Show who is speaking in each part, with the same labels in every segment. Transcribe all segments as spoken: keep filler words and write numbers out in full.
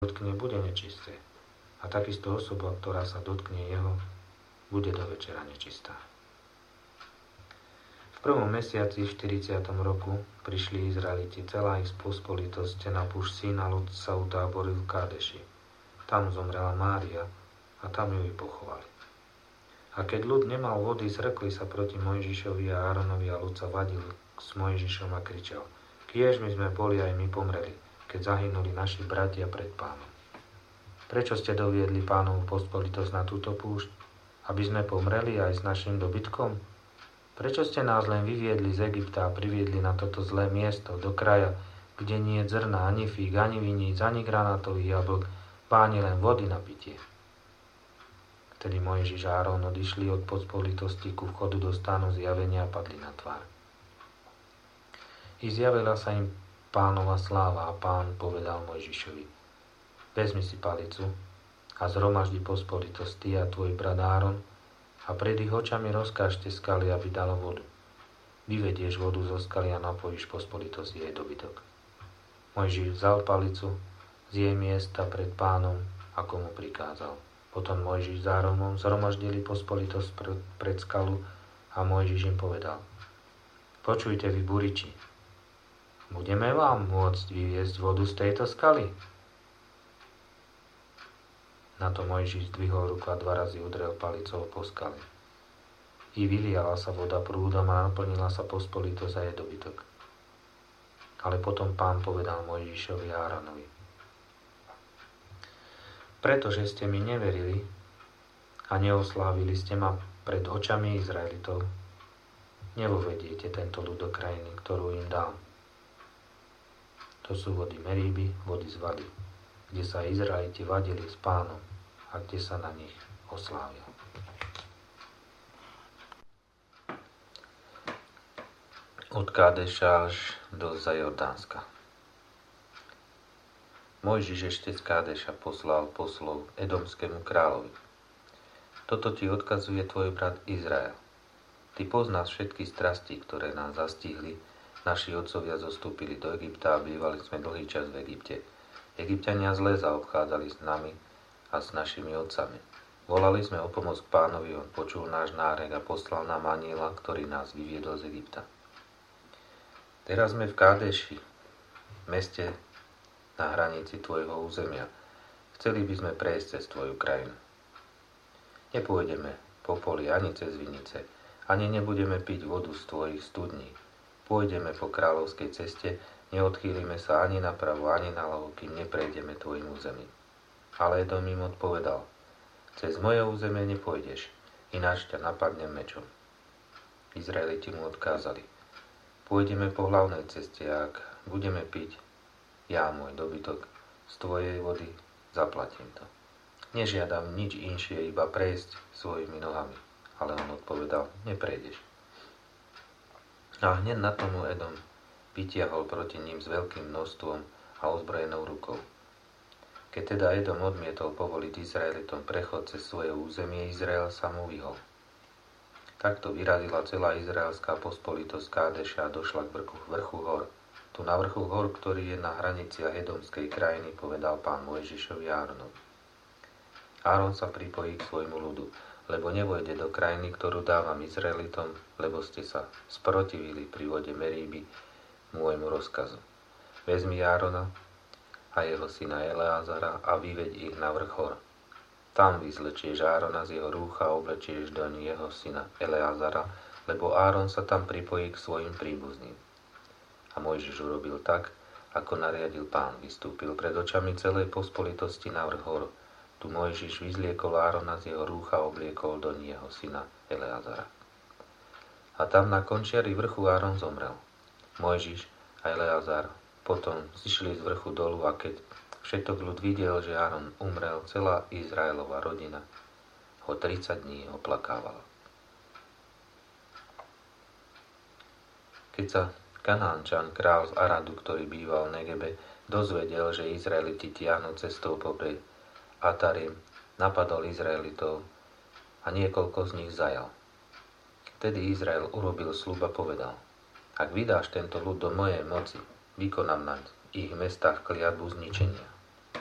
Speaker 1: dotkne, bude nečisté. A takisto osoba, ktorá sa dotkne jeho, bude do večera nečistá. V prvom mesiaci v štyridsiatom roku prišli Izraeliti, celá ich pospolitosť na púšť Sín, a ľud sa utáboril v Kádeši. Tam zomrela Mária a tam ju i pochovali. A keď ľud nemal vody, zrekli sa proti Mojžišovi a Áronovi, a ľud sa vadil s Mojžišom a kričal: Kiež my sme boli aj my pomreli, keď zahynuli naši bratia pred Pánom. Prečo ste doviedli Pánovu pospolitosť na túto púšť? Aby sme pomreli aj s našim dobytkom? Prečo ste nás len vyviedli z Egypta a priviedli na toto zlé miesto, do kraja, kde nie je zrna, ani fíg, ani viníc, ani granátových jablk, páni len vody na pitie? Vtedy Mojžiš a Áron odišli od pospolitosti ku vchodu do stánu zjavenia a padli na tvár. I zjavila sa im Pánova sláva a Pán povedal Mojžišovi: Vezmi si palicu a zhromaždi pospolitosť, ty a tvoj brat Áron, a pred ich očami rozkážte skaly, aby dalo vodu. Vyvedieš vodu zo skaly a napojíš pospolitosť jej dobytok. Mojžiš vzal palicu z jej miesta pred Pánom, ako mu prikázal. Potom Mojžiš s Áronom zhromaždili pospolitosť pred, pred skalu a Mojžiš im povedal: Počujte vy, buriči, budeme vám môcť vyviesť vodu z tejto skaly? Na to Mojžiš zdvihol ruku a dva razy udrel palicou po skale. I vyliala sa voda prúdom a naplnila sa pospolitosť a jej dobytok. Ale potom Pán povedal Mojžišovi a Áronovi: Pretože ste mi neverili a neoslávili ste ma pred očami Izraelitov, nevovediete tento ľud do krajiny, ktorú im dám. To sú vody Meríby, vody z vady, kde sa Izraeliti vadili s Pánom a kde sa na nich oslávil. Od Kádeša až do Zajordánska. Mojžiš ešte z Kádeša poslal poslov edomskému kráľovi: Toto ti odkazuje tvoj brat Izrael. Ty poznáš všetky strasti, ktoré nás zastihli. Naši otcovia zostúpili do Egypta a bývali sme dlhý čas v Egypte. Egypťania zle zaobchádzali s nami a s našimi otcami. Volali sme o pomoc k Pánovi, on počul náš nárek a poslal nám anjela, ktorý nás vyviedol z Egypta. Teraz sme v Kádeši, meste na hranici tvojho územia. Chceli by sme prejsť cez tvoju krajinu. Nepôjdeme po poli ani cez vinice, ani nebudeme piť vodu z tvojich studní. Pôjdeme po kráľovskej ceste, neodchýlime sa ani napravo, ani naľavo, kým neprejdeme tvojim územím. Ale Edom im odpovedal: Cez moje územie nepôjdeš, ináč ťa napadnem mečom. Izraeliti mu odkázali: Pôjdeme po hlavnej ceste, a ak budeme piť ja môj dobytok z tvojej vody, zaplatím to. Nežiadam nič inšie, iba prejsť svojimi nohami. Ale on odpovedal: Neprejdeš. A hneď na tomu Edom vytiahol proti ním s veľkým množstvom a ozbrojenou rukou. Keď teda Edom odmietol povoliť Izraelitom prechod cez svoje územie, Izrael sa mu vyhol. Takto vyrazila celá izraelská pospolitosť Kádeša a došla k vrchu, vrchu hor. Tu na vrchu hor, ktorý je na hraniciach edomskej krajiny, povedal Pán Mojžišovi a Áronovi: Áron sa pripojí k svojmu ľudu, lebo nevojde do krajiny, ktorú dávam Izraelitom, lebo ste sa sprotivili pri vode Meríby môjmu rozkazu. Vezmi Árona a jeho syna Eleazara a vyveď ich na vrch hor. Tam vyzlečieš Árona z jeho rúcha a oblečieš doň jeho syna Eleazara, lebo Áron sa tam pripojí k svojim príbuzným. A Mojžiš urobil tak, ako nariadil Pán. Vystúpil pred očami celej pospolitosti na vrch hor. Tu Mojžiš vyzliekol Árona z jeho rúcha a obliekol doň jeho syna Eleazara. A tam na končiari vrchu Áron zomrel. Mojžiš a Eleazar potom zišli z vrchu dolu, a keď všetok ľud videl, že Áron umrel, celá Izraelova rodina ho tridsať dní oplakávala. Keď sa Kanánčan, král z Aradu, ktorý býval v Negebe, dozvedel, že Izraeliti tiahnu cestou popred Atarim, napadol Izraelitov a niekoľko z nich zajal. Vtedy Izrael urobil sľub a povedal: Ak vydáš tento ľud do mojej moci, vykonám na ich mestách kliatbu zničenia.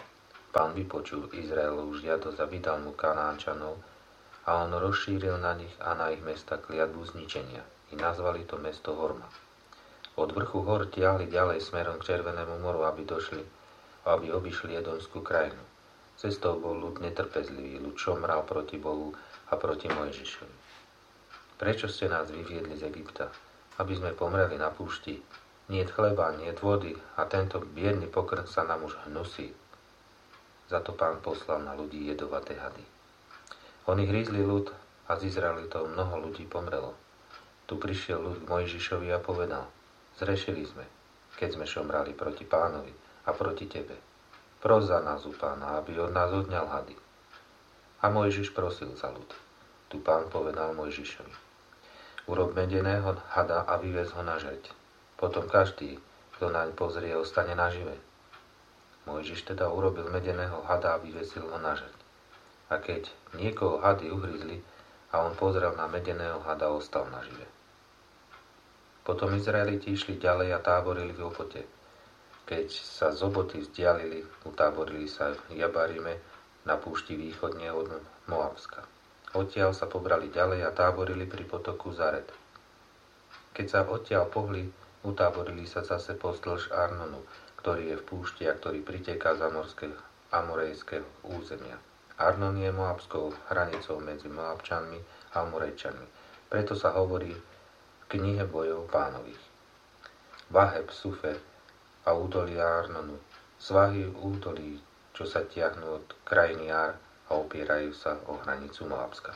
Speaker 1: Pán vypočul Izraelovú žiadosť a vydal mu Kanánčanov a on rozšíril na nich a na ich mesta kliatbu zničenia. I nazvali to mesto Horma. Od vrchu hor tiahli ďalej smerom k Červenému moru, aby došli, aby obišli Edomskú krajinu. Cestou bol ľud netrpezlivý, ľud šomral proti Bohu a proti Mojžišovi. Prečo ste nás vyviedli z Egypta, aby sme pomreli na púšti? Niet chleba, niet vody a tento biedný pokrm sa nám už hnusí. Za to Pán poslal na ľudí jedovaté hady. Oni hrízli ľud a z Izraelitov mnoho ľudí pomrelo. Tu prišiel ľud k Mojžišovi a povedal: Zrešili sme, keď sme šomrali proti Pánovi a proti tebe. Pros za nás u Pána, aby od nás odňal hady. A Mojžiš prosil za ľud. Tu Pán povedal Mojžišovi: Urob medeného hada a vyvez ho na žeť. Potom každý, kto naň pozrie, ostane nažive. Mojžiš teda urobil medeného hada a vyvesil ho na žeť. A keď niekoho hady uhryzli a on pozrel na medeného hada, ostal nažive. Potom Izraeliti išli ďalej a táborili v Obote. Keď sa z Oboty vzdialili, utáborili sa v Jabarime na púšti východne od Moabska. Odtiaľ sa pobrali ďalej a táborili pri potoku Zaret. Keď sa odtiaľ pohli, utáborili sa zase pozdĺž Arnonu, ktorý je v púšti a ktorý priteká z amorejského územia. Arnon je moabskou hranicou medzi Moabčanmi a Amorejčanmi. Preto sa hovorí knihe bojov Pánových. Vaheb, Sufer a údolia Arnonu, svahy údolí, čo sa tiahnu od krajiny Ár a opierajú sa o hranicu Moabska.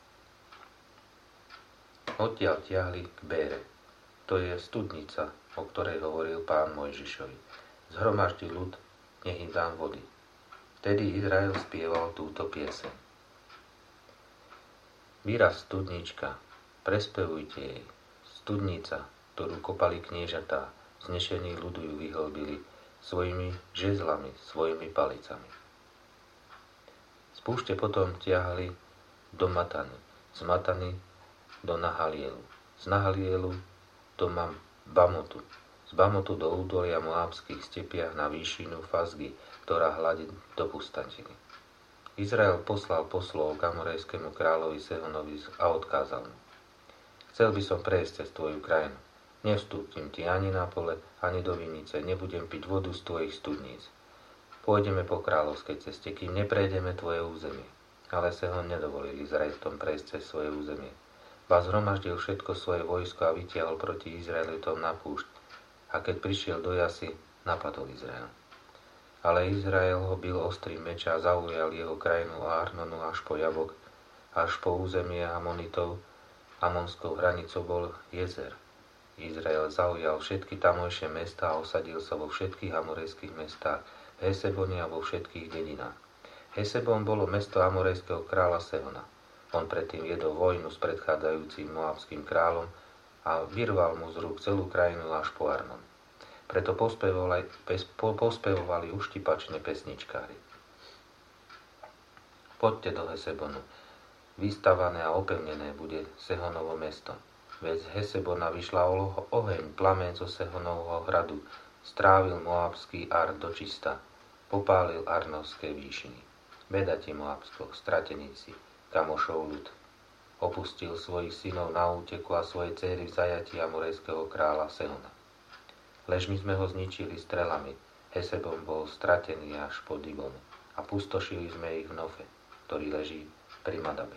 Speaker 1: Odtiaľ tiahli k Bére, to je studnica, o ktorej hovoril Pán Mojžišovi. Zhromaždi ľud, nech im dám vody. Vtedy Izrael spieval túto pieseň. Výraz studnička, prespevujte jej. Studnica, ktorú kopali kniežatá, znešení ľudu ju vyhlbili svojimi žezlami, svojimi palicami. Z púšte potom tiahli do Matany, z Matany do Nahalielu, z Nahalielu do Bamotu, z Bamotu do údolia moábskych stepiach na výšinu Fazgy, ktorá hladí do pustatiny. Izrael poslal poslov k amorejskému kráľovi Sehonovi a odkázal mu: Chcel by som prejsť cez tvoju krajinu. Nevstúpim ti ani na pole, ani do vinice, nebudem piť vodu z tvojich studníc. Pôjdeme po kráľovskej ceste, kým neprejdeme tvoje územie. Ale Sehon nedovolil Izraelitom prejsť cez svoje územie. Ba zhromaždil všetko svoje vojsko a vytiahol proti Izraelitom na púšť. A keď prišiel do Jasy, napadol Izrael. Ale Izrael ho bil ostrým meča a zaujal jeho krajinu a Arnonu až po Jabok, až po územie Amonitov. Amonskou hranicou bol Jezer. Izrael zaujal všetky tamojšie mestá a osadil sa vo všetkých amorejských mestách, v Hesebone a vo všetkých dedinách. Hesebon bolo mesto amorejského kráľa Sehona. On predtým viedol vojnu s predchádzajúcim moabským kráľom a vyrval mu z rúk celú krajinu až po Arnon. Preto pospevovali, pospevovali uštipačne pesničkári. Poďte do Hesebonu. Vystavané a opevnené bude Sehonovo mesto. Veď z Hesebona vyšla oheň, plameň zo Sehonovho hradu, strávil moabský Ar do čista, popálil Arnovské výšiny. Beda ti, Moabsko, stratený si, kamošov ľud. Opustil svojich synov na úteku a svoje céry v zajatí amorejského kráľa Sehona. Lež my sme ho zničili strelami, Hesebon bol stratený až po Dibonu a pustošili sme ich v Nofe, ktorý leží pri Madabe.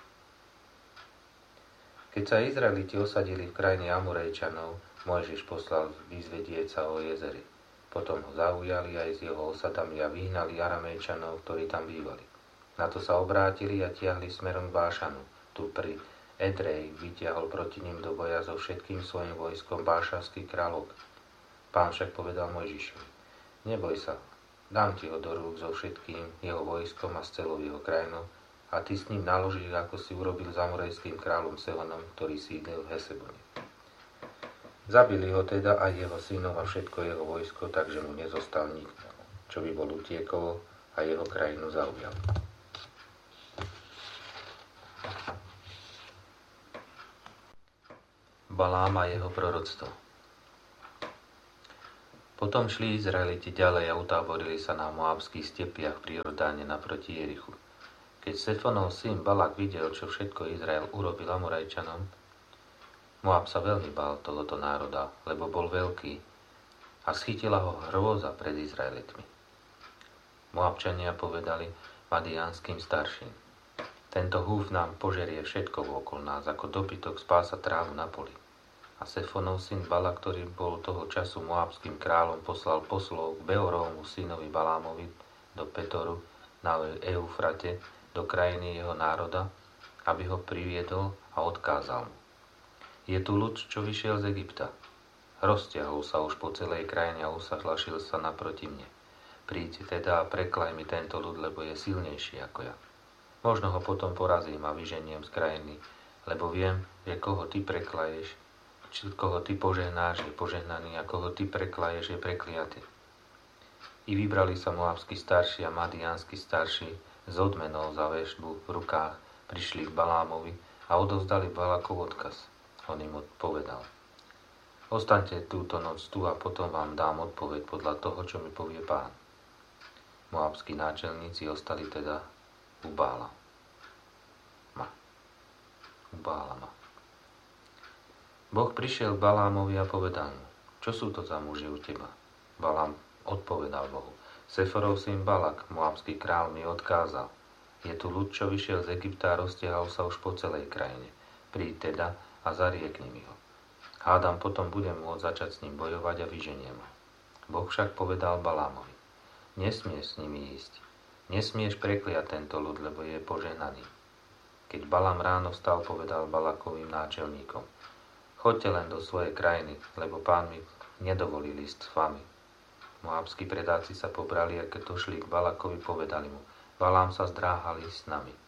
Speaker 1: Keď sa Izraeliti osadili v krajine Amorejčanov, Mojžiš poslal vyzvedieca o Jezeri. Potom ho zaujali aj s jeho osadami a vyhnali Aramejčanov, ktorí tam bývali. Na to sa obrátili a tiahli smerom k Bášanu. Tu pri Edrej vytiahol proti ním do boja so všetkým svojim vojskom bášanský kráľ Og. Pán však povedal Mojžišovi: Neboj sa, dám ti ho do rúk so všetkým jeho vojskom a s celou jeho krajinou, a ty s ním naložíš, ako si urobil s amorejským kráľom Sehonom, ktorý sídlil v Hesebone. Zabili ho teda aj jeho synov a všetko jeho vojsko, takže mu nezostal nik, čo by bol utiekol a jeho krajinu zaujal. Balám a jeho proroctvo. Potom šli Izraeliti ďalej a utáborili sa na moabských stepiach pri Jordáne naproti Jerichu. Keď Sefonov syn Balak videl, čo všetko Izrael urobil Amorajčanom, Moab sa veľmi bál tohoto národa, lebo bol veľký a schytila ho hrôza pred Izraelitmi. Moabčania povedali madiánskym starším: Tento húf nám požerie všetko okolo nás, ako dobytok spása trávu na poli. A Sefonov syn Balak, ktorý bol toho času moabským kráľom, poslal poslov k Beorovmu synovi Balámovi do Petoru na Eufrate, do krajiny jeho národa, aby ho priviedol a odkázal mu: Je tu ľud, čo vyšiel z Egypta. Roztiahol sa už po celej krajine a usahlašil sa naproti mne. Príďte teda a preklaj mi tento ľud, lebo je silnejší ako ja. Možno ho potom porazím a vyženiem z krajiny, lebo viem, že koho ty preklaješ, či koho ty požehnáš, je požehnaný, a koho ty preklaješ, je prekliatý. I vybrali sa moabskí starší a madiánsky starší z odmenov za veštbu v rukách, prišli k Balámovi a odovzdali Balakov odkaz. On im odpovedal: Ostaňte túto noc tu a potom vám dám odpoveď podľa toho, čo mi povie Pán. Moabskí náčelníci ostali teda u Bála. Ma. U Bála ma. Boh prišiel k Balámovi a povedal mu: Čo sú to za muži u teba? Balám odpovedal Bohu: Seforov syn Balak, moabský král, mi odkázal: Je tu ľud, čo vyšiel z Egypta a roztiahol sa už po celej krajine. Príď teda a zariekni mi ho. Hádam, potom budem môcť začať s ním bojovať a vyženiem ho. Boh však povedal Balámovi: Nesmieš s nimi ísť. Nesmieš prekliať tento ľud, lebo je požehnaný. Keď Balám ráno vstal, povedal Balakovým náčelníkom: Choďte len do svojej krajiny, lebo Pán mi nedovolí ísť s vami. Moabskí predáci sa pobrali, a keď došli k Balakovi, povedali mu: Balám sa zdráhal ísť s nami.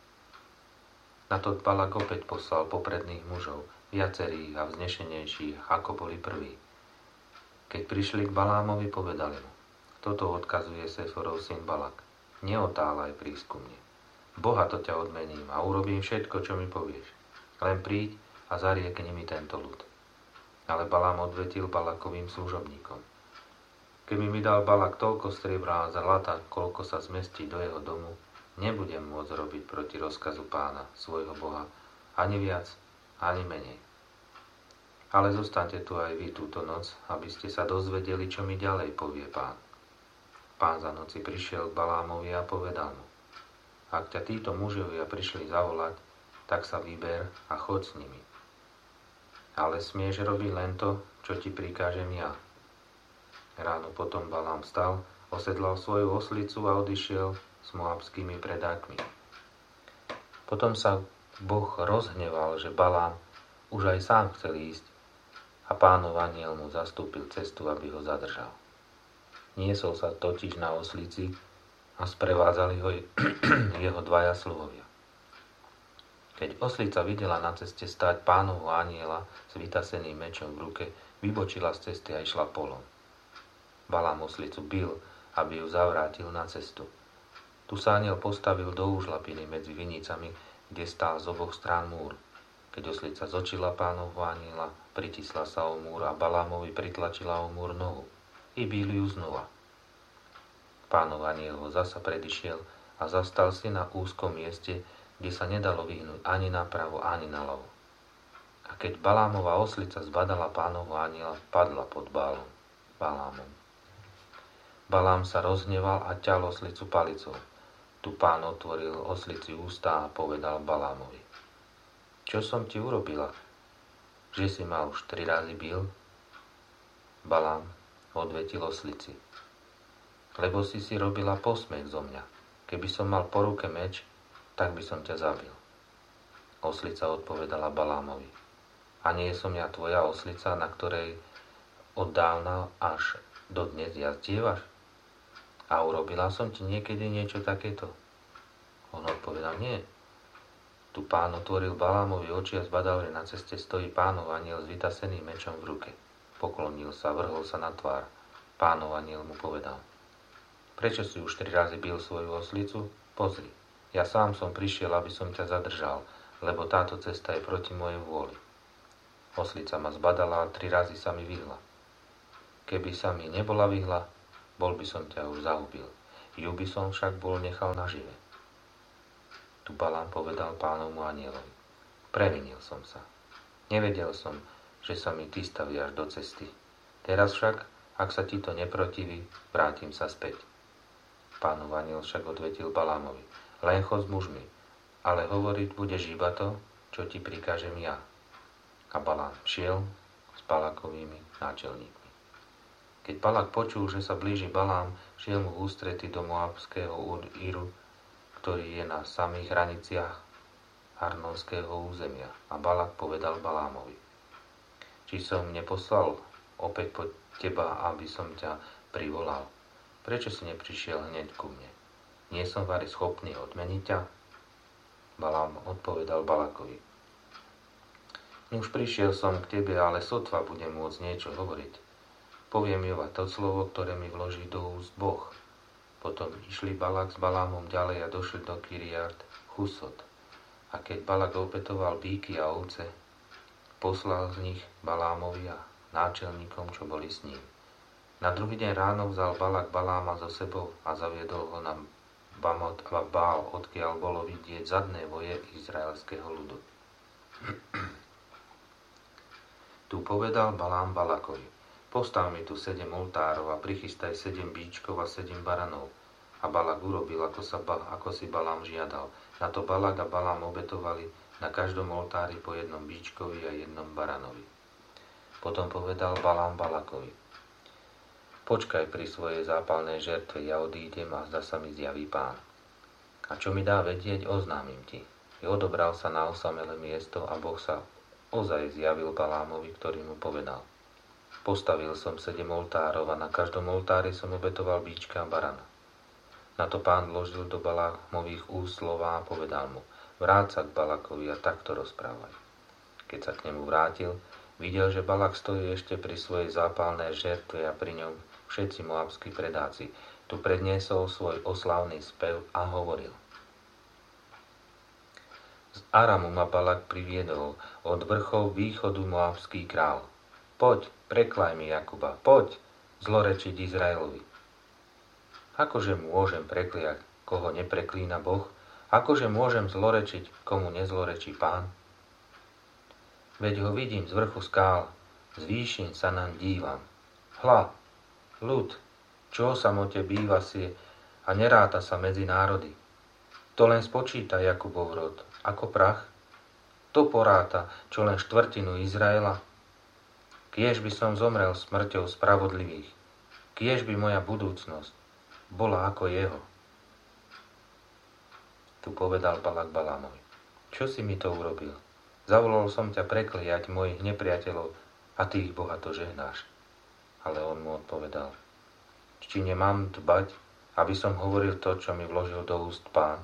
Speaker 1: Na to Balak opäť poslal popredných mužov, viacerých a vznešenejších, ako boli prví. Keď prišli k Balámovi, povedali mu: Toto odkazuje Seforov syn Balak: Neotálaj prísť ku mne. Bohato ťa odmením a urobím všetko, čo mi povieš. Len príď a zariekni mi tento ľud. Ale Balám odvetil Balakovým služobníkom: Keby mi dal Balak toľko striebra a zlata, koľko sa zmestí do jeho domu, nebudem môcť robiť proti rozkazu Pána, svojho Boha, ani viac, ani menej. Ale zostaňte tu aj vy túto noc, aby ste sa dozvedeli, čo mi ďalej povie Pán. Pán za noci prišiel k Balámovi a povedal mu: Ak ťa títo mužovia prišli zavolať, tak sa vyber a choď s nimi. Ale smieš robiť len to, čo ti prikážem ja. Ráno potom Balám vstal, osedlal svoju oslicu a odišiel s moabskými predákmi. Potom sa Boh rozhneval, že Balám už aj sám chcel ísť, a Pánov anjel mu zastúpil cestu, aby ho zadržal. Niesol sa totiž na oslici a sprevádzali ho jeho dvaja sluhovia. Keď oslica videla na ceste stáť Pánovho anjela s vytaseným mečom v ruke, vybočila z cesty a išla polom. Balám oslicu bil, aby ju zavrátil na cestu. Tu sa anjel postavil do úžlapiny medzi vinicami, kde stál z oboch strán múr. Keď oslica zočila Pánovho anjela, pritisla sa o múr a Balámovi pritlačila o múr nohu. I bil ju znova. Pánov anjel ho zasa predišiel a zastal si na úzkom mieste, kde sa nedalo vyhnúť ani napravo, ani naľavo. A keď Balámova oslica zbadala Pánovho anjela, padla pod Bálom, Balámom. Balám sa rozhneval a ťal oslicu palicou. Tu Pán otvoril oslici ústa a povedal Balámovi: Čo som ti urobila? Že si ma už tri razy bil? Balám odvetil oslici: Lebo si si robila posmech zo mňa. Keby som mal po ruke meč, tak by som ťa zabil. Oslica odpovedala Balámovi: A nie som ja tvoja oslica, na ktorej od dávna až do dnes jazdievaš? A urobila som ti niekedy niečo takéto? On odpovedal: Nie. Tu Pán otvoril Balámovi oči a zbadal, že na ceste stojí Pánov anjel s vytaseným mečom v ruke. Poklonil sa, vrhol sa na tvár. Pánov anjel mu povedal: Prečo si už tri razy bil svoju oslicu? Pozri, ja sám som prišiel, aby som ťa zadržal, lebo táto cesta je proti mojej vôli. Oslica ma zbadala a tri razy sa mi vyhla. Keby sa mi nebola vyhla, bol by som ťa už zahubil. Ju by som však bol nechal nažive. Tu Balám povedal Pánovmu anielovi: Previnil som sa. Nevedel som, že sa mi ty staviaš do cesty. Teraz však, ak sa ti to neprotiví, vrátim sa späť. Pánov aniel však odvetil Balámovi: Len chod s mužmi, ale hovoriť budeš iba to, čo ti prikážem ja. A Balám šiel s Balakovými náčelníkmi. Keď Balak počul, že sa blíži Balám, šiel mu v ústrety do Moabského Íru, ktorý je na samých hraniciach Arnonského územia. A Balak povedal Balámovi: Či som neposlal opäť po teba, aby som ťa privolal? Prečo si neprišiel hneď ku mne? Nie som vari schopný odmeniť ťa? Balám odpovedal Balakovi: Už prišiel som k tebe, ale sotva budem môcť niečo hovoriť. Poviem iba to slovo, ktoré mi vloží do úst Boh. Potom išli Balak s Balámom ďalej a došli do Kiriat Chusot. A keď Balak opetoval bíky a ovce, poslal z nich Balámovi a náčelníkom, čo boli s ním. Na druhý deň ráno vzal Balak Baláma so sebou a zaviedol ho na Bamot a Bál, odkiaľ bolo vidieť zadné voje izraelského ľudu. Tu povedal Balám Balakovi: Postav mi tu sedem oltárov a prichystaj sedem bíčkov a sedem baranov. A Balak urobil, ako, sa, ako si Balám žiadal. Na to Balak a Balám obetovali na každom oltári po jednom bíčkovi a jednom baranovi. Potom povedal Balám Balakovi: Počkaj pri svojej zápalnej žertve, ja odídem a zda sa mi zjaví Pán. A čo mi dá vedieť, oznámim ti. I odobral sa na osamelé miesto a Boh sa ozaj zjavil Balámovi, ktorý mu povedal: Postavil som sedem oltárov a na každom oltári som obetoval bíčka a barana. Na to Pán vložil do Balámových úst slová a povedal mu: Vráť sa k Balakovi a takto rozprávaj. Keď sa k nemu vrátil, videl, že Balak stojí ešte pri svojej zápalnej žertve a pri ňom všetci moabskí predáci. Tu predniesol svoj oslavný spev a hovoril: Z Aramu ma Balak priviedol, od vrchov východu moabský král. Poď, preklaj mi Jakuba, poď zlorečiť Izraelovi. Akože môžem prekliať, koho nepreklína Boh? Akože môžem zlorečiť, komu nezlorečí Pán? Veď ho vidím z vrchu skál, z výšin sa naň dívam. Hľa, ľud, čo o samote býva si a neráta sa medzi národy. To len spočíta Jakubov rod, ako prach. To poráta, čo len štvrtinu Izraela. Kiež by som zomrel smrťou spravodlivých, kiež by moja budúcnosť bola ako jeho. Tu povedal Balak Balámovi: Čo si mi to urobil? Zavolal som ťa prekliať mojich nepriateľov a ty ich bohato žehnáš. Ale on mu odpovedal: Či nemám dbať, aby som hovoril to, čo mi vložil do úst Pán?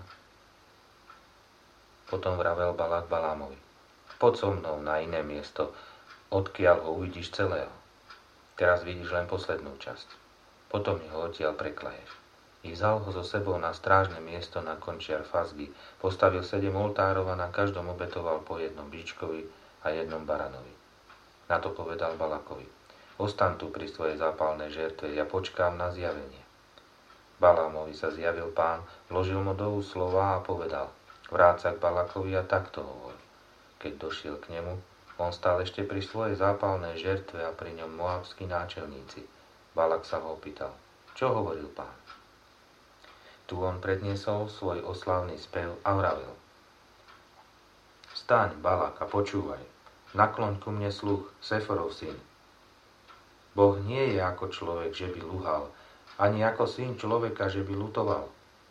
Speaker 1: Potom vravel Balak Balámovi: Poď so mnou na iné miesto, odkiaľ ho uvidíš celého. Teraz vidíš len poslednú časť. Potom mi ho odtiaľ preklaješ. I vzal ho so sebou na strážne miesto na končiar Fazgy, postavil sedem oltárov a na každom obetoval po jednom bíčkovi a jednom baranovi. Na to povedal Balakovi: Ostaň tu pri svojej zápalnej žertve, ja počkám na zjavenie. Balámovi sa zjavil Pán, vložil mu do úst slová a povedal: Vráť sa k Balakovi a takto hovor. Keď došiel k nemu, on stál ešte pri svojej zápalnej žertve a pri ňom moabskí náčelníci. Balak sa ho opýtal: Čo hovoril Pán? Tu on predniesol svoj oslávny spev a vravel: Vstaň, Balak, a počúvaj. Nakloň ku mne sluch, Seforov syn. Boh nie je ako človek, že by luhal, ani ako syn človeka, že by lutoval.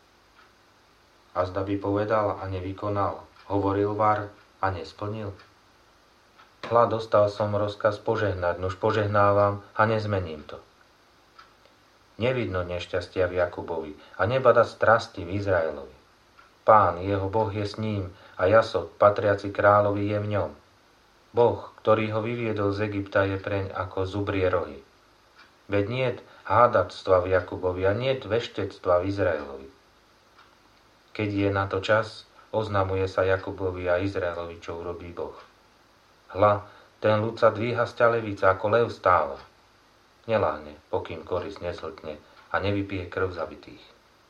Speaker 1: A zda by povedal a nevykonal, hovoril var a nesplnil. Hľa, dostal som rozkaz požehnať, nuž požehnávam a nezmením to. Nevidno nešťastia v Jakubovi a nebada strasti v Izraelovi. Pán, jeho Boh je s ním a Jasot, patriaci kráľovi, je v ňom. Boh, ktorý ho vyviedol z Egypta, je preň ako zubrie rohy. Veď niet hádactva v Jakubovi a niet veštectva v Izraelovi. Keď je na to čas, oznamuje sa Jakubovi a Izraelovi, čo urobí Boh. Hľa, ten ľud sa dvíha z ťalevice, ako lev stáva. neláhne, pokým korisť nesltne a nevypije krv zabitých.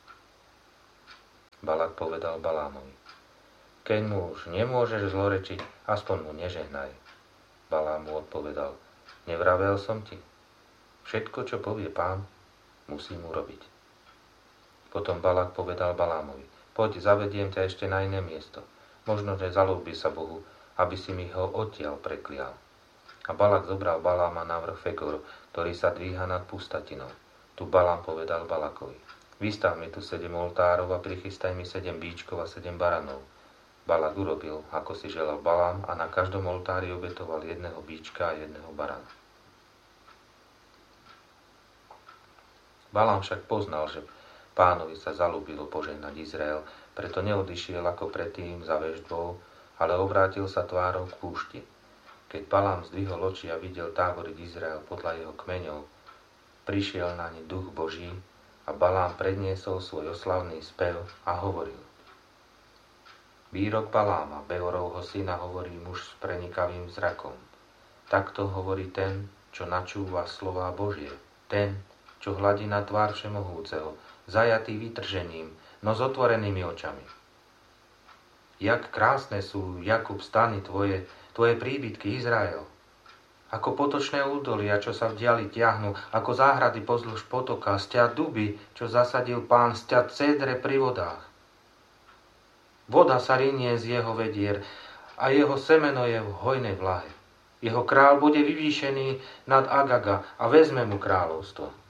Speaker 1: Balak povedal Balámovi: Keď mu už nemôžeš zlorečiť, aspoň mu nežehnaj. Balám mu odpovedal: Nevravel som ti? Všetko, čo povie Pán, musím urobiť. Potom Balak povedal Balámovi: Poď, zavediem ťa ešte na iné miesto. Možno, že zalúbi sa Bohu, aby si mi ho odtiaľ preklial. A Balak zobral Baláma na vrch Fegoru, ktorý sa dvíha nad pustatinou. Tu Balám povedal Balakovi: Vystav mi tu sedem oltárov a prichystaj mi sedem bíčkov a sedem baranov. Balak urobil, ako si želal Balám, a na každom oltári obetoval jedného bíčka a jedného barana. Balám však poznal, že Pánovi sa zalúbilo požehnať Izrael, preto neodišiel ako predtým za veštbou, ale obrátil sa tvárou k púšti. Keď Balám zdvihol oči a videl táboriť Izrael podľa jeho kmeňov, prišiel na ne duch Boží a Balám predniesol svoj oslavný spev a hovoril: Výrok Baláma, Beorovho syna, hovorí muž s prenikavým zrakom. Takto hovorí ten, čo načúva slová Božie, ten, čo hladí na tvár Všemohúceho, zajatý vytržením, no s otvorenými očami. Jak krásne sú, Jakub, stany tvoje, tvoje príbytky, Izrael. Ako potočné údolia, čo sa v diali tiahnu, ako záhrady pozdĺž potoka, sťa duby, čo zasadil Pán, sťa cédre pri vodách. Voda sa rinie z jeho vedier a jeho semeno je v hojnej vlahe. Jeho král bude vyvýšený nad Agaga a vezme mu kráľovstvo.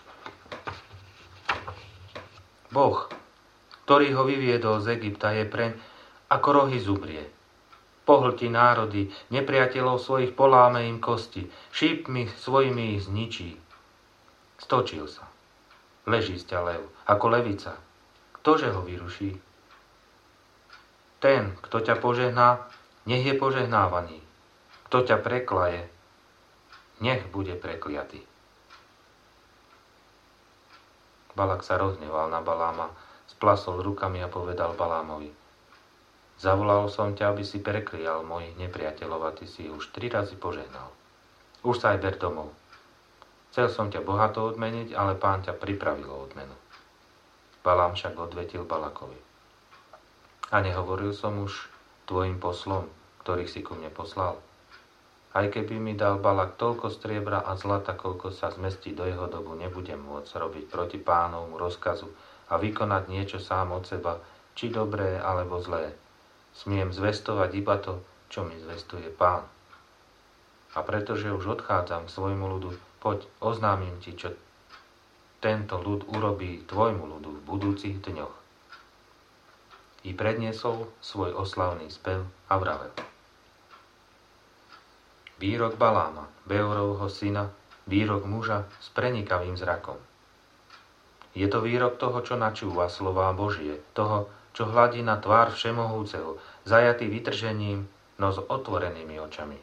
Speaker 1: Boh, ktorý ho vyviedol z Egypta, je preň ako rohy zubrie. Pohltí národy, nepriateľov svojich poláme im kosti, šípmi svojimi ich zničí. Stočil sa. Leží sťa lev, ako levica. Ktože ho vyruší? Ten, kto ťa požehná, nech je požehnávaný. Kto ťa preklaje, nech bude prekliatý. Balak sa rozhneval na Baláma, splasol rukami a povedal Balámovi: Zavolal som ťa, aby si preklial mojich nepriateľov a ty si už tri razy požehnal. Už sa aj ber domov. Chcel som ťa bohato odmeniť, ale Pán ťa pripravil o odmenu. Balám však odvetil Balakovi: A nehovoril som už tvojim poslom, ktorých si ku mne poslal? Aj keby mi dal Balak toľko striebra a zlata, koľko sa zmestí do jeho dobu, nebudem môcť robiť proti Pánovmu rozkazu a vykonať niečo sám od seba, či dobré alebo zlé. Smiem zvestovať iba to, čo mi zvestuje Pán. A pretože už odchádzam k svojmu ľudu, poď, oznámim ti, čo tento ľud urobí tvojmu ľudu v budúcich dňoch. I predniesol svoj oslavný spev a vravel: Výrok Baláma, Beorovho syna, výrok muža s prenikavým zrakom. Je to výrok toho, čo načúva slová Božie, toho, čo hladí na tvár Všemohúceho, zajatý vytržením, no s otvorenými očami.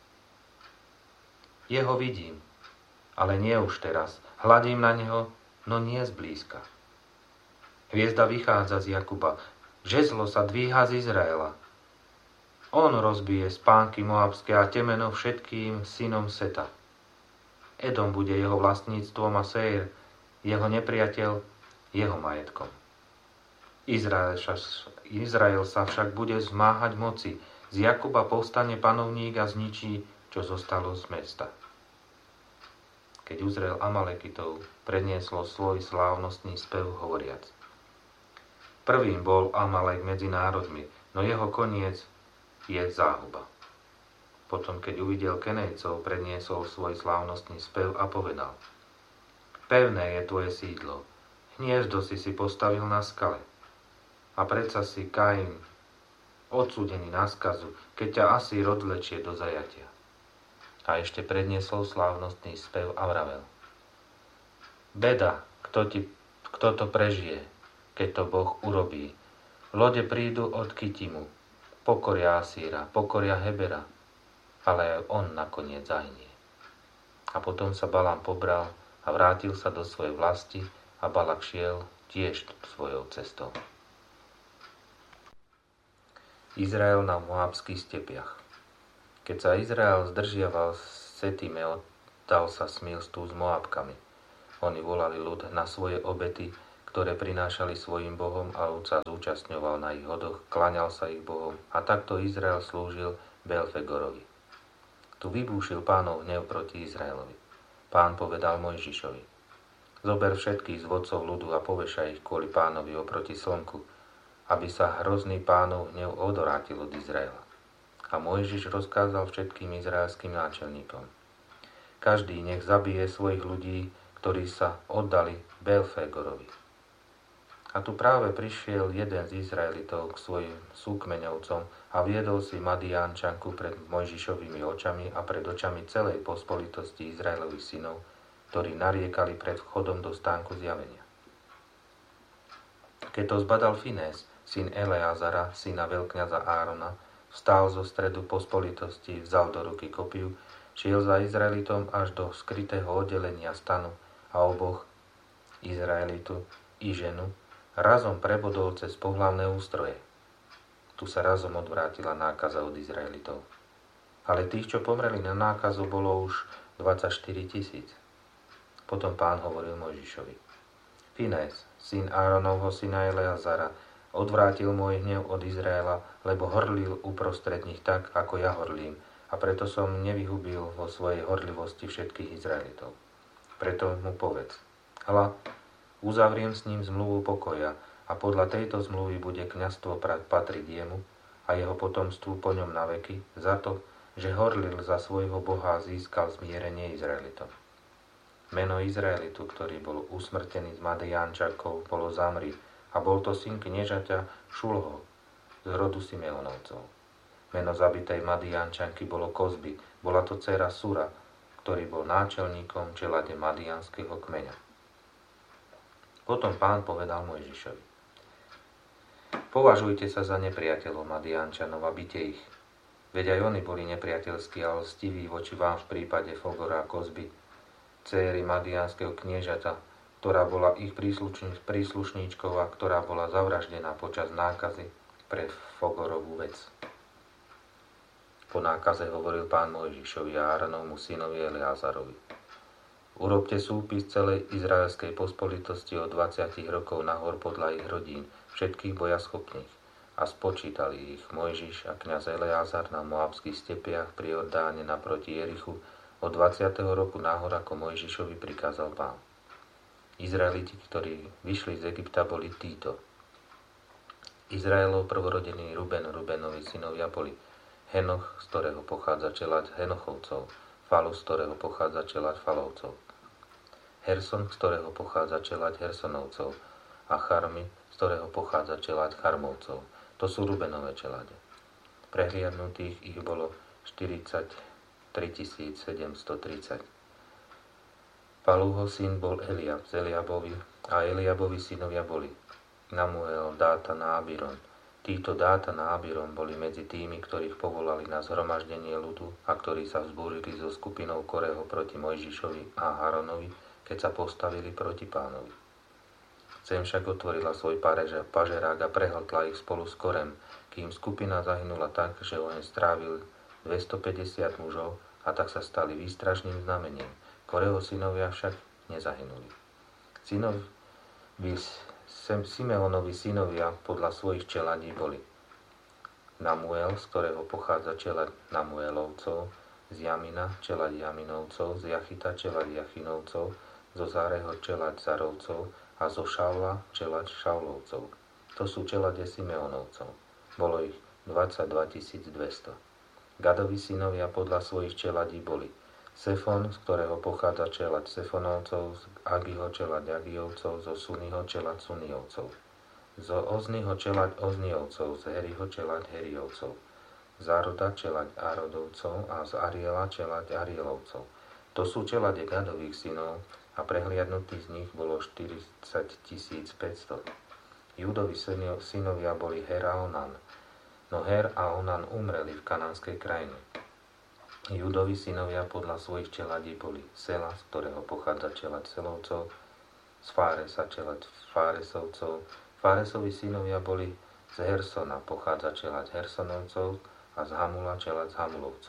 Speaker 1: Jeho vidím, ale nie už teraz. Hladím na neho, no nie zblízka. Hviezda vychádza z Jakuba, žezlo sa dvíha z Izraela. On rozbije spánky moabské a temeno všetkým synom Seta. Edom bude jeho vlastníctvom a Seir, jeho nepriateľ, jeho majetkom. Izrael, Izrael sa však bude zmáhať moci. Z Jakuba povstane panovník a zničí, čo zostalo z mesta. Keď uzrel Amalekitov, prednieslo svoj slávnostný spev hovoriac: Prvým bol Amalek medzi národmi, no jeho koniec je záhuba. Potom, keď uvidel Kenejcov, predniesol svoj slávnostný spev a povedal: Pevné je tvoje sídlo, hniezdo si si postavil na skale. A predsa si Kain odsúdený na skazu, keď ťa Asýr odvlečie do zajatia. A ešte predniesol slávnostný spev a vravel: Beda, kto, ti, kto to prežije, keď to Boh urobí. Lode prídu od Kitimu, pokoria Asýra, pokoria Hebera, ale aj on nakoniec zahynie. A potom sa Balám pobral a vrátil sa do svojej vlasti a Balak šiel tiež svojou cestou. Izrael na moabských stepiach. Keď sa Izrael zdržiaval v Setime od dal sa smilstvu s Moabkami. Oni volali ľud na svoje obety, ktoré prinášali svojim bohom a ľud sa zúčastňoval na ich hodoch, klaňal sa ich bohom a takto Izrael slúžil Belfegorovi. Tu vybúšil Pánov hnev proti Izraelovi. Pán povedal Mojžišovi: Zober všetkých z vodcov ľudu a povešaj ich kvôli Pánovi oproti slnku, aby sa hrozný Pánov hnev odvrátil od Izraela. A Mojžiš rozkázal všetkým izraelským náčelníkom: Každý nech zabije svojich ľudí, ktorí sa oddali Belfegorovi. A tu práve prišiel jeden z Izraelitov k svojim súkmeňovcom a viedol si Madiánčanku pred Mojžišovými očami a pred očami celej pospolitosti Izraelových synov, ktorí nariekali pred vchodom do stánku zjavenia. Keď to zbadal Finés, syn Eleazara, syna veľkňaza Árona, vstál zo stredu pospolitosti, vzal do ruky kopiu, šiel za Izraelitom až do skrytého oddelenia stanu a oboch, Izraelitu i ženu, razom prebodol cez pohlavné ústroje. Tu sa razom odvrátila nákaza od Izraelitov. Ale tých, čo pomreli na nákazu, bolo už dvadsaťštyri tisíc. Potom Pán hovoril Mojžišovi: Finés, syn Áronovho syna Eleazara, odvrátil môj hnev od Izraela, lebo horlil uprostred nich tak, ako ja horlím, a preto som nevyhubil vo svojej horlivosti všetkých Izraelitov. Preto mu povedz: Hľa, uzavriem s ním zmluvu pokoja a podľa tejto zmluvy bude kňazstvo patriť jemu a jeho potomstvu po ňom na veky za to, že horlil za svojho Boha a získal zmierenie Izraelitom. Meno Izraelitu, ktorý bol usmrtený z Madiánčakov, bolo Zamri a bol to syn kniežaťa Šulho z rodu Simeonovcov. Meno zabitej Madiánčanky bolo Kozby, bola to dcéra Sura, ktorý bol náčelníkom čelade madiánskeho kmeňa. Potom Pán povedal Mojžišovi: Považujte sa za nepriateľov Madiánčanov a bite ich. Veď aj oni boli nepriateľskí a lstiví voči vám v prípade Fogora a Kozby, céry madiánskeho kniežata, ktorá bola ich príslušníčkou a ktorá bola zavraždená počas nákazy pre Fogorovú vec. Po nákaze hovoril Pán Mojžišovi a Áronovmu synovi Eleazarovi: Urobte súpis celej izraelskej pospolitosti od dvadsať rokov nahor podľa ich rodín, všetkých bojaschopných. A spočítali ich Mojžiš a kňaz Eleazar na Moabských stepiach pri Jordáne naproti Jerichu od dvadsiateho roku nahor, ako Mojžišovi prikázal Pán. Izraeliti, ktorí vyšli z Egypta, boli títo. Izraelov prvorodený Ruben, Rubenovi synovia boli Henoch, z ktorého pochádza čeľaď Henochovcov, Falus, z ktorého pochádza čeľaď Falovcov, Herson, z ktorého pochádza čeľaď Hersonovcov, a Charmi, z ktorého pochádza čeľaď Charmovcov. To sú Rubenové čeľade. Prehliadnutých ich bolo štyridsaťtri tisíc sedemstotridsať. Palúho syn bol Eliab z Eliabovi a Eliabovi synovia boli Namuel, Dátan a Abiron. Títo Dátan a Abiron boli medzi tými, ktorých povolali na zhromaždenie ľudu a ktorí sa vzbúrili so skupinou Koreho proti Mojžišovi a Áronovi, keď sa postavili proti Pánovi. Zem však otvorila svoj pažerák a prehltla ich spolu s Korem, kým skupina zahynula tak, že oheň strávil dvestopäťdesiat mužov a tak sa stali výstražným znamením. Koreho synovia však nezahynuli. Synovi Simeonovi synovia podľa svojich čeladí boli Namuel, z ktorého pochádza čeľaď Namuelovcov, z Jamina čeľaď Jaminovcov, z Jachita čeľaď Jachinovcov, zo Záreho čeľaď Zarovcov a zo Šavla čeľaď Šavlovcov. To sú čeľade Simeonovcov. Bolo ich dvadsaťdva tisíc dvesto. Gadovi synovia podľa svojich čeladí boli Sefon, z ktorého pochádza čeľaď Sefonovcov, z Agiho čeľaď Agijovcov, zo Suniho čeľaď Sunijovcov, zo Oznyho čeľaď Ozniovcov, z Heriho čeľaď Heriovcov, z Aroda čeľaď Arodovcov a z Ariela čeľaď Arielovcov. To sú čelade Gadových synov a prehliadnutých z nich bolo štyridsať tisíc päťsto. Júdovi synovia boli Her a Onan, no Her a Onan umreli v kanánskej krajine. Júdovi synovia podľa svojich čeladí boli Sela, z ktorého pochádza čeľaď Selovcov, z Fáresa čeľaď Fáresovcov. Fáresovi synovia boli z Hersona, pochádza čeľaď Hersonovcov, a z Hamula čeľaď Hamulovcov.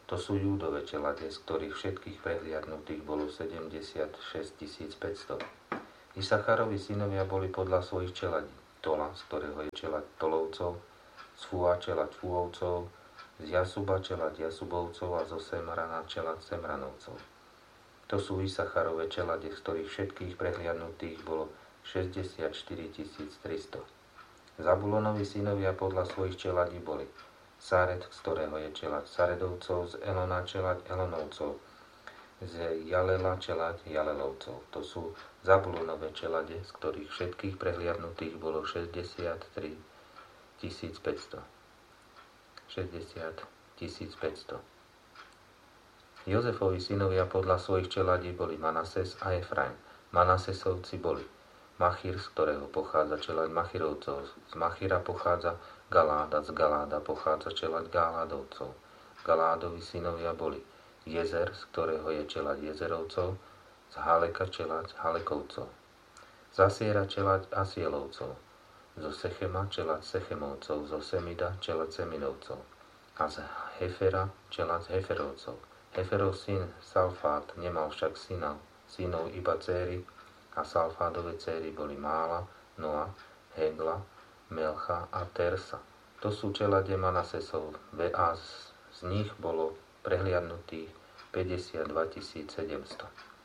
Speaker 1: To sú Júdove čeladie, z ktorých všetkých prehliadnutých bolo sedemdesiatšesť tisíc päťsto. Isacharovi synovia boli podľa svojich čeladí. Tola, z ktorého je čelať Tolovcov, z Fua čelať Fuovcov, z Jasuba čelať Jasubovcov a zo Semrana čelať Semranovcov. To sú Isacharove čelade, z ktorých všetkých prehliadnutých bolo šesťdesiatštyri tisíc tristo. Zabulonovi synovia podľa svojich čeladí boli Sared, z ktorého je čelať Saredovcov, z Elona čelať Elonovcov, z Jalela čelať Jalelovcov. To sú Zabulonové čelade, z ktorých všetkých prehliadnutých bolo šesťdesiattri tisíc päťsto. šesťdesiat tisíc päťsto. Jozefovi synovia podľa svojich čeladí boli Manases a Efraim. Manasesovci boli Machir, z ktorého pochádza čelať Machirovcov. Z Machira pochádza Galáda, z Galáda pochádza čelať Galádovcov. Galádovi synovia boli Jezer, z ktorého je čelať Jezerovcov, z Haleka čelať Halekovcov. Z Asiera čelať Asielovcov, zo Sechema čelať Sechemovcov, zo Semida čelať Seminovcov a z Hefera čelať Heferovcov. Heferov syn Salfát nemal však syna, synov iba céry a Salfádove céry boli Mála, Noa, Hegla, Melcha a Tersa. To sú čelade Manasesov a z, z nich bolo prehliadnutých päťdesiatdva tisíc sedemsto.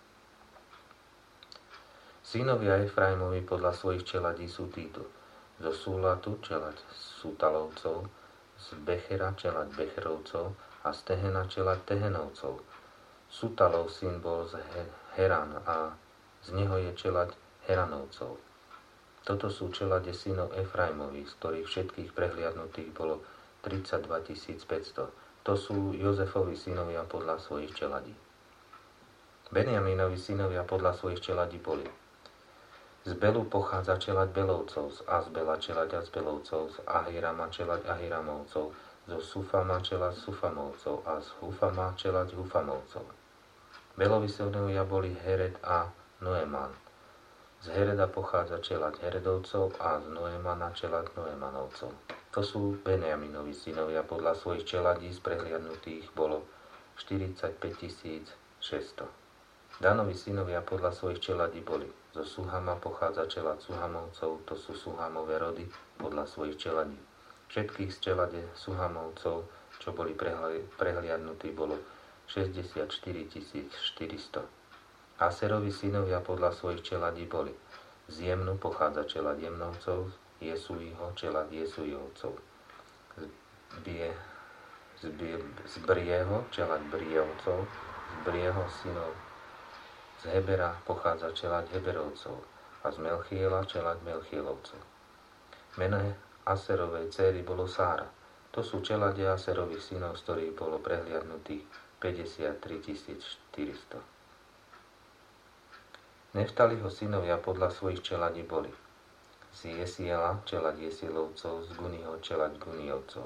Speaker 1: Synovia Efraimovi podľa svojich čeladí sú títo: zo Súlatu čelať Sútalovcov, z Bechera čelať Becherovcov a z Tehena čelať Tehenovcov. Sútalov syn bol z Heran a z neho je čelať Heranovcov. Toto sú čelade synov Efraimových, z ktorých všetkých prehliadnutých bolo tridsaťdva tisíc päťsto. To sú Jozefovi synovia podľa svojich čeladí. Benjamínovi synovia podľa svojich čeladí boli: z Belu pochádza čelať Belovcov, z Azbela čelať Azbelovcov, z Ahirama čelať Ahiramovcov, zo Sufama čelať Sufamovcov a z Hufama čelať Hufamovcov. Belovi synovia boli Hered a Noeman. Z Hereda pochádza čelať Heredovcov a z Noemana čelať Noemanovcov. To sú Benjaminovi synovia podľa svojich čeladí, z prehliadnutých bolo štyridsaťpäť tisíc šesťsto. Danovi synovia podľa svojich čeladí boli: zo Suhama pochádza čelať Suhamovcov, to sú Suhamové rody podľa svojich čeladí. Všetkých z čelade Suhamovcov, čo boli prehli- prehliadnutí, bolo šesťdesiatštyri tisíc štyristo. Aserovi synovia podľa svojich čeladí boli: z Jemnu pochádza čelať Jemnovcov, z Jesúiho čelať Jesújovcov, z, Bie, z, Bie, z Brieho čelať Brievcov, z Brieho synov z Hebera pochádza čelať Heberovcov a z Melchiela čelať Melchielovcov. Meno Aserovej céry bolo Sára. To sú čelade Aserových synov, z ktorých bolo prehliadnutých päťdesiattri tisíc štyristo. Neftaliho synovia podľa svojich čeladí boli: z Jesiela čelať Jesielovcov, z Guniho čelať Guniovcov,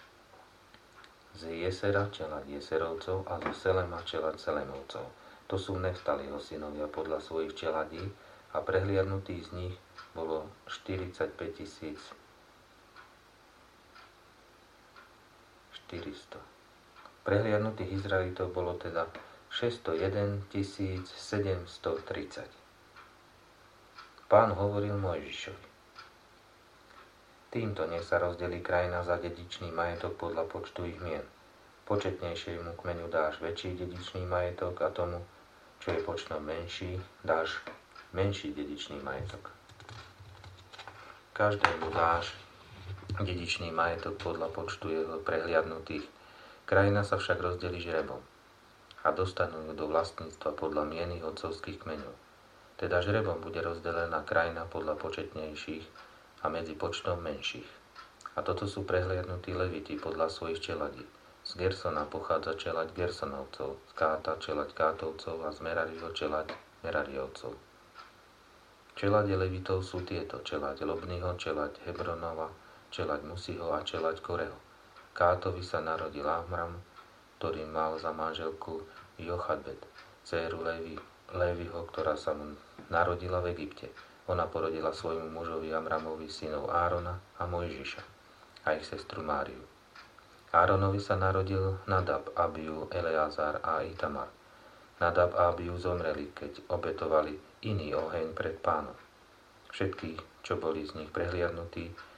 Speaker 1: z Jesera čelať Jeserovcov a zo Selema čelať Selemovcov. To sú Neftaliho synovia podľa svojich čeladí a prehliadnutých z nich bolo štyridsaťpäť tisíc štyristo. Prehliadnutých Izraelitov bolo teda šesťstojeden tisíc sedemstotridsať. Pán hovoril Mojžišovi: týmto nech sa rozdelí krajina za dedičný majetok podľa počtu ich mien. Početnejšiemu kmeňu dáš väčší dedičný majetok a tomu, čo je počtom menší, dáš menší dedičný majetok. Každému dáš dedičný majetok podľa počtu jeho prehliadnutých. Krajina sa však rozdelí žrebom a dostanú ju do vlastníctva podľa mien ich otcovských kmeňov. Teda žrebom bude rozdelená krajina podľa početnejších a medzi počtom menších. A toto sú prehliadnutí leviti podľa svojich čeladí. Z Gersona pochádza čelať Gersonovcov, z Káta čelať Kátovcov a z Merariho čelať Merariovcov. Čelade levitov sú tieto: čelať Lobnyho, čelať Hebronova, čelať Musiho a čelať Koreho. Kátovi sa narodil Amram, ktorý mal za manželku Jochadbet, dcéru Levi, Leviho, ktorá sa mu narodila v Egypte. Ona porodila svojmu mužovi Amramovi synov Árona a Mojžiša a ich sestru Máriu. Áronovi sa narodil Nadab, Abiu, Eleazar a Itamar. Nadab a Abiu zomreli, keď obetovali iný oheň pred Pánom. Všetkých, čo boli z nich prehliadnutí,